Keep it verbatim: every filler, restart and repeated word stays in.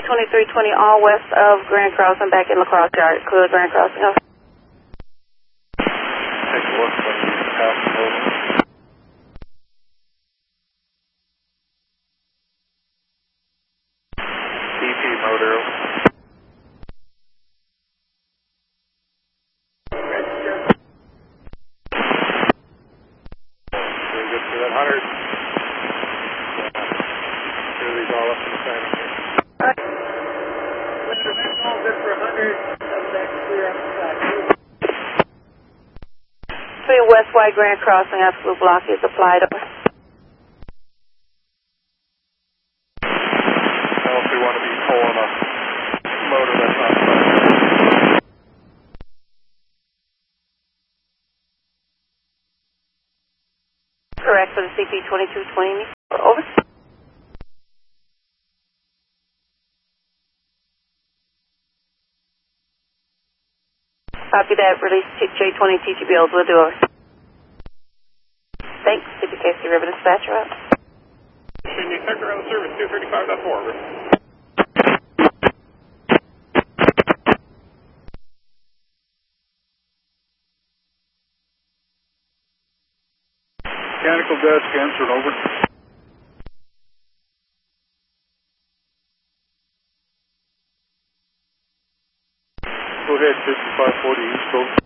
twenty-three twenty, all west of Grand Crossing, back in La Crosse Yard. Clear Grand Crossing. Over. Take a look when you pass the road. D P motor. Very good for that one hundred. Sure these all up in the side here. Alright. Mister Metcalf, good for one hundred. Come back clear up the side. Three West White Grand Crossing, absolute block is applied. Over. Well, if we want to be pulling a motor that's not starting. Correct for the C P twenty-two twenty. Over. Copy that. Release J twenty T G B Os. We'll do over. Thanks. C P K C River Dispatcher out. Sydney Sector on the service two thirty-five point four. Mechanical desk answered over. Go ahead, fifty-five forty East Coast.